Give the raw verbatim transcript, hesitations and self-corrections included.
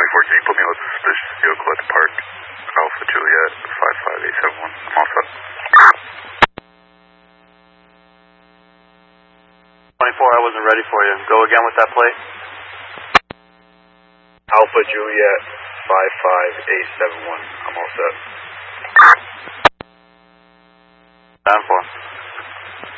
four, can you put me with a suspicious vehicle at the park? Alpha Juliet, five five eight seven one. I'm all set. twenty-four, I wasn't ready for you. Go again with that plate. Alpha Juliet, five five eight seven one. I'm all set.